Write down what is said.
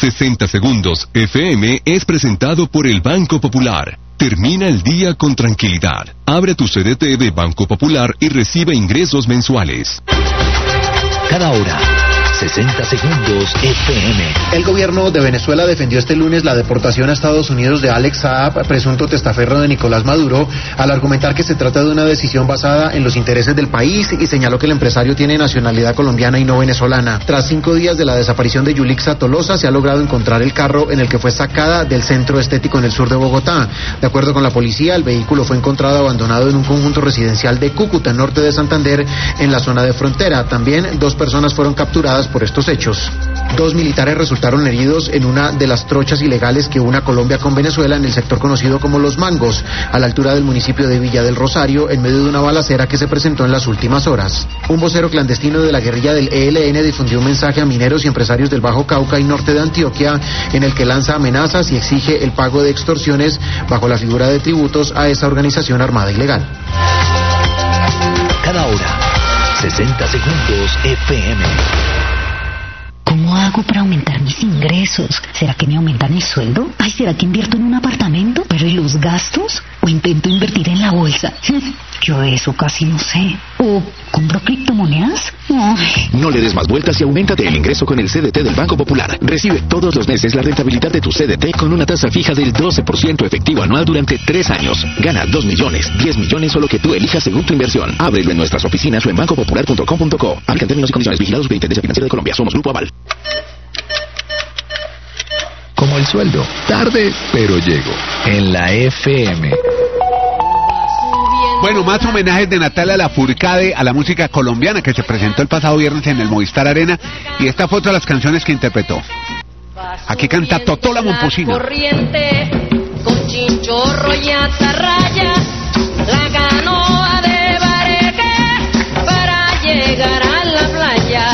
60 Segundos FM es presentado por el Banco Popular. Termina el día con tranquilidad. Abre tu CDT de Banco Popular y recibe ingresos mensuales. Cada hora, 60 Segundos FM. El gobierno de Venezuela defendió este lunes la deportación a Estados Unidos de Alex Saab, presunto testaferro de Nicolás Maduro, al argumentar que se trata de una decisión basada en los intereses del país y señaló que el empresario tiene nacionalidad colombiana y no venezolana. Tras 5 días de la desaparición de Yulixa Tolosa, se ha logrado encontrar el carro en el que fue sacada del centro estético en el sur de Bogotá. De acuerdo con la policía, el vehículo fue encontrado abandonado en un conjunto residencial de Cúcuta, norte de Santander, en la zona de frontera. También 2 personas fueron capturadas por estos hechos. 2 militares resultaron heridos en una de las trochas ilegales que une a Colombia con Venezuela en el sector conocido como Los Mangos, a la altura del municipio de Villa del Rosario, en medio de una balacera que se presentó en las últimas horas. Un vocero clandestino de la guerrilla del ELN difundió un mensaje a mineros y empresarios del Bajo Cauca y norte de Antioquia, en el que lanza amenazas y exige el pago de extorsiones bajo la figura de tributos a esa organización armada ilegal. Cada hora, 60 Segundos FM. ¿Cómo hago para aumentar mis ingresos? ¿Será que me aumentan el sueldo? Ay, ¿será que invierto en un apartamento? ¿Pero y los gastos? ¿O intento invertir en la bolsa? Yo de eso casi no sé. ¿O compro criptomonedas? Ay. No le des más vueltas y auméntate el ingreso con el CDT del Banco Popular. Recibe todos los meses la rentabilidad de tu CDT con una tasa fija del 12% efectivo anual durante 3 años. Gana 2 millones, 10 millones o lo que tú elijas según tu inversión. Ábrelo en nuestras oficinas o en bancopopular.com.co. Aplican términos y condiciones. Vigilados Superintendencia Financiera de Colombia. Somos Grupo Aval. Como el sueldo. Tarde, pero llego. En la FM. Bueno, más homenajes de Natalia Lafourcade a la música colombiana que se presentó el pasado viernes en el Movistar Arena, y esta fue otra de las canciones que interpretó. Aquí canta Totó la Momposina. Corriente con chinchorro y atarraya.